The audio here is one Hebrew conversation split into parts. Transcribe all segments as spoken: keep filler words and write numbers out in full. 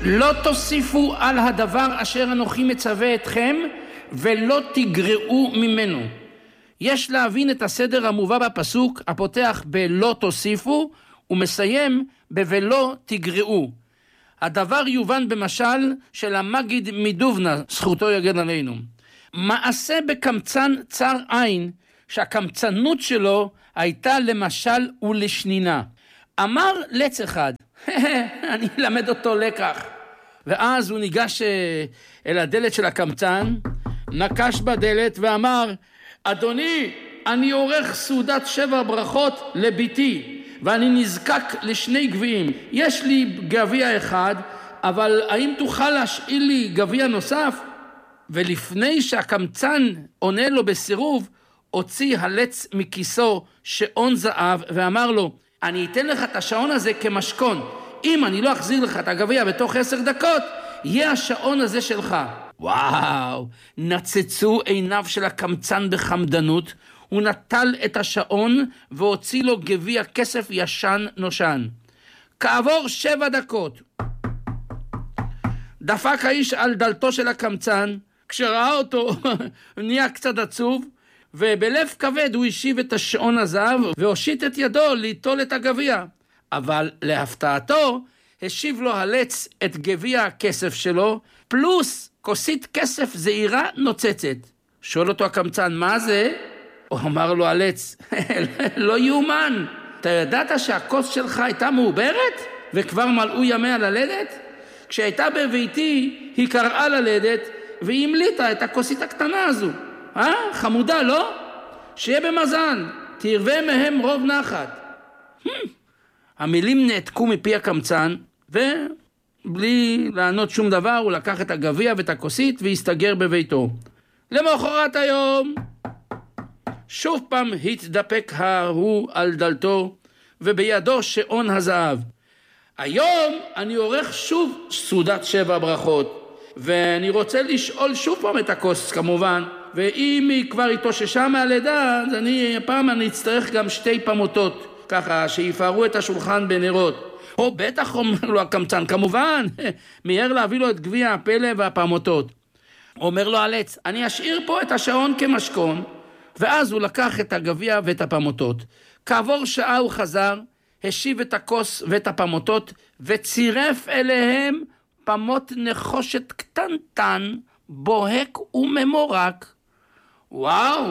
לא תוסיפו על הדבר אשר אנוכי מצווה אתכם, ולא תגרעו ממנו. יש להבין את הסדר המובא בפסוק, הפותח בלא תוסיפו, ומסיים בבלא תגרעו. הדבר יובן במשל של המגיד מדובנה, זכותו יגן עלינו. מעשה בקמצן צר עין, שהקמצנות שלו הייתה למשל ולשנינה. אמר לץ אחד, אני אלמד אותו לקח. ואז הוא ניגש אל הדלת של הקמצן, נקש בדלת ואמר, אדוני, אני עורך סעודת שבע ברכות לביתי, ואני נזקק לשני גביעים. יש לי גביע אחד, אבל האם תוכל להשאיל לי גביע נוסף? ולפני שהקמצן עונה לו בסירוב, הוציא הלץ מכיסו שעון זהב ואמר לו, אני אתן לך את השעון הזה כמשכון. אם אני לא אחזיר לך את הגביע בתוך עשר דקות, יהיה השעון הזה שלך. וואו, נצצו עיניו של הקמצן בחמדנות, הוא נטל את השעון והוציא לו גביע כסף ישן נושן. כעבור שבע דקות, דפק האיש על דלתו של הקמצן, כשראה אותו נהיה קצת עצוב, ובלב כבד הוא השיב את השעון הזהב והושיט את ידו ליטול את הגביע. אבל להפתעתו השיב לו הלץ את גביע הכסף שלו, פלוס כוסית כסף זעירה נוצצת. שואל אותו הקמצן, מה זה? הוא אמר לו הלץ, לא יאומן, אתה ידעת שהכוס שלך הייתה מעוברת וכבר מלאו ימיה ללדת? כשהייתה בביתי היא קראה ללדת והיא המליטה את הכוסית הקטנה הזו. אה? חמודה, לא? שיהיה במזל, תרווה מהם רוב נחת. המילים נעתקו מפי הקמצן, ובלי לענות שום דבר, הוא לקח את הגביע ואת הכוסית והסתגר בביתו. למחרת היום, שוב פעם התדפק ההוא על דלתו, ובידו שעון הזהב. היום אני עורך שוב סעודת שבע ברכות, ואני רוצה לשאול שוב פעם את הכוס כמובן, ואם היא כבר התאוששה מהלידה, אז אני, הפעם אני אצטרך גם שתי פמוטות, ככה שיפארו את השולחן בנרות. או בטח, אומר לו הקמצן, כמובן, מיהר להביא לו את גביע הפלא והפמוטות. אומר לו הלץ, אני אשאיר פה את השעון כמשכון, ואז הוא לקח את הגביע ואת הפמוטות. כעבור שעה הוא חזר, השיב את הכוס ואת הפמוטות, וצירף אליהם פמות נחושת קטנטן, בוהק וממורק. וואו,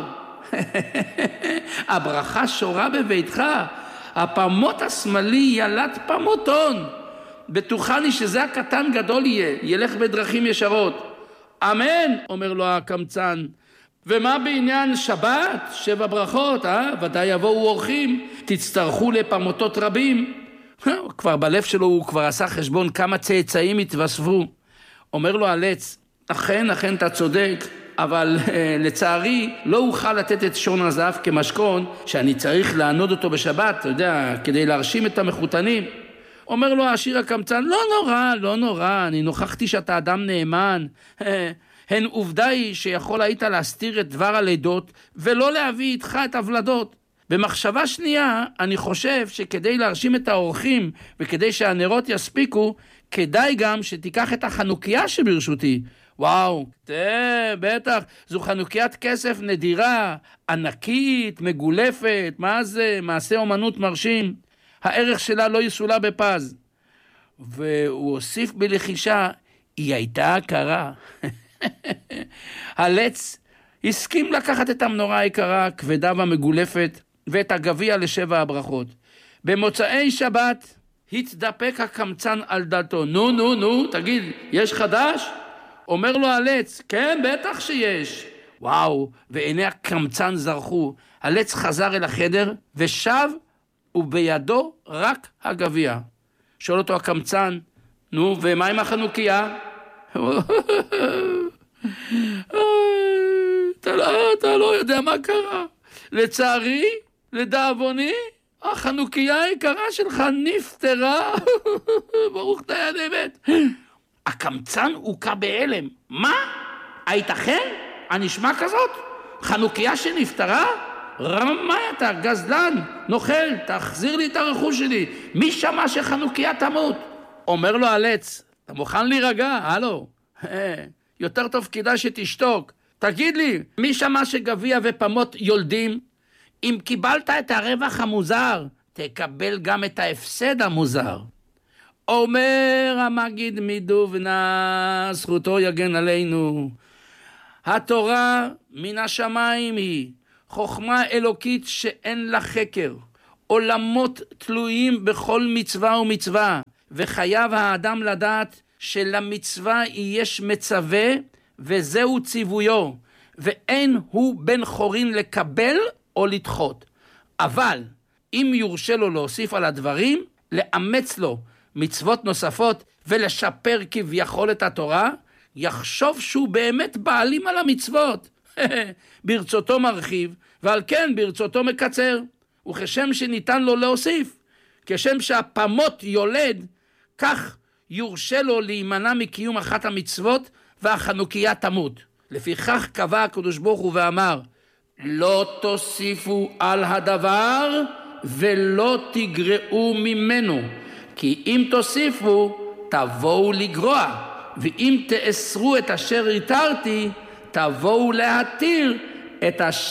הברכה שורה בביתך, הפמות השמאלי ילד פמוטון, בטוחני שזה הקטן גדול יהיה, ילך בדרכים ישרות. אמן, אומר לו הקמצן. ומה בעניין שבת, שבע ברכות, אה? ודאי יבואו אורחים, תצטרכו לפמוטות רבים. כבר בלב שלו הוא כבר עשה חשבון כמה צאצאים התווספו. אומר לו הלץ, אכן, אכן אתה צודק, אבל אה, לצערי לא אוכל לתת את שעון הזהב כמשכון, שאני צריך לענוד אותו בשבת, אתה יודע, כדי להרשים את המחותנים. אומר לו העשיר הקמצן, לא נורא, לא נורא, אני נוכחתי שאתה אדם נאמן. הן עובדה היא שיכול היית להסתיר את דבר הלידות, ולא להביא איתך את הוולדות. במחשבה שנייה, אני חושב שכדי להרשים את האורחים, וכדי שהנרות יספיקו, כדאי גם שתיקח את החנוכיה שברשותי. וואו, תראה, בטח, זו חנוקיית כסף נדירה, ענקית, מגולפת, מה זה? מעשה אומנות מרשים. הערך שלה לא יסולה בפז. והוא הוסיף בלחישה, היא הייתה הכרה. הלץ הסכים לקחת את המנורה היקרה, כבדה ומגולפת, ואת הגביע לשבע הברכות. במוצאי שבת התדפק הקמצן על דלתו. נו, נו, נו, תגיד, יש חדש? אומר לו הלץ, כן, בטח שיש. וואו, ועיני הקמצן זרחו. הלץ חזר אל החדר ושב, ובידו רק הגביע. שואל אותו הקמצן, נו, ומה עם החנוכיה? אתה לא, אתה לא יודע מה קרה. לצערי, לדאבוני, החנוכיה היקרה שלך נפטרה. ברוך דיין אמת. הקמצן הוקע בהלם. מה? הייתכן? הנשמע כזאת? חנוכיה שנפטרה? רמאי אתה, גזלן, נוכל, תחזיר לי את הרכוש שלי. מי שמע שחנוכיה תמות? אומר לו הלץ, אתה מוכן להירגע? הלו, יותר טוב כדאי שתשתוק. תגיד לי, מי שמע שגביע ופמות יולדים? אם קיבלת את הרווח המוזר, תקבל גם את ההפסד המוזר. אומר המגיד מדובנה, זכותו יגן עלינו. התורה מן השמיים היא חוכמה אלוקית שאין לה חקר. עולמות תלויים בכל מצווה ומצווה, וחייב האדם לדעת שלמצווה יש מצווה, וזהו ציוויו, ואין הוא בן חורין לקבל או לדחות. אבל אם יורשה לו להוסיף על הדברים, לאמץ לו מצוות נוספות ולשפר כביכול את התורה, יחשוב שהוא באמת בעלים על המצוות. ברצותו מרחיב, ועל כן ברצותו מקצר. וכשם שניתן לו להוסיף, כשם שהפמות יולד, כך יורשה לו להימנע מקיום אחת המצוות והחנוכיה תמות. לפיכך קבע הקדוש ברוך הוא ואמר, לא תוסיפו על הדבר ולא תגרעו ממנו, כי אם תוסיפו תבואו לגרוע, ואם תאסרו את אשר התרתי תבואו להתיר את אשר